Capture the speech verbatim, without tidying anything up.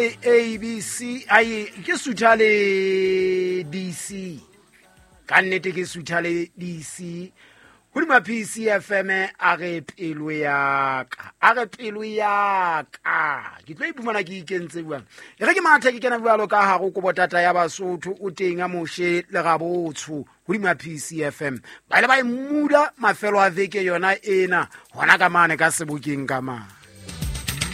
A B C ai ke suthale D C ka nnete ke suthale D C Hudima P C F M a re pelo ya ka a re pelo ya ka ke tlo ipumana ke ikentse buang e re ke matha ke kena bualo ka ha go go botata ya Basotho o tenga moshe le gabotsho Hudima P C F M ba ile ba imuda mafelo a veke yona ena hona ka mane ka sebokeng ka mane